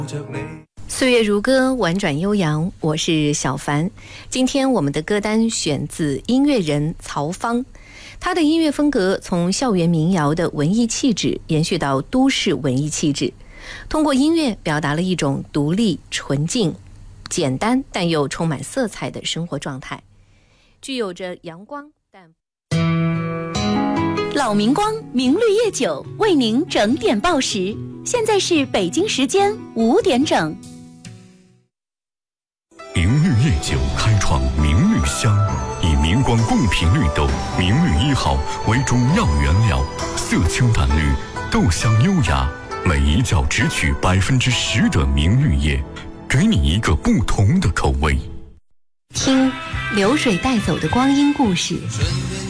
岁月如歌，婉转悠扬，我是小凡。今天我们的歌单选自音乐人曹芳，他的音乐风格从校园民谣的文艺气质延续到都市文艺气质，通过音乐表达了一种独立、纯净、简单但又充满色彩的生活状态，具有着阳光但老明光明绿夜酒为您整点报时，现在是北京时间5点整。 明绿夜酒开创明绿香，以明光贡品绿豆明绿1号为主要原料，色清淡绿，豆香优雅，每一窖只取10%的明绿叶，给你一个不同的口味。 听流水带走的光阴故事，